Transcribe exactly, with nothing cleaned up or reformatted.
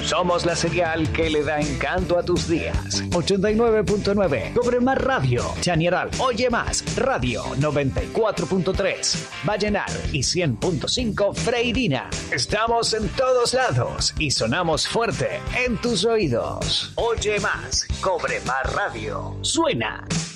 Somos la señal que le da encanto a tus días. ochenta y nueve punto nueve. Cobre Más Radio. Chañaral. Oye Más Radio. noventa y cuatro punto tres. Vallenar y cien punto cinco Freirina. Estamos en todos lados y sonamos fuerte en tus oídos. Oye Más. Cobre Más Radio. Suena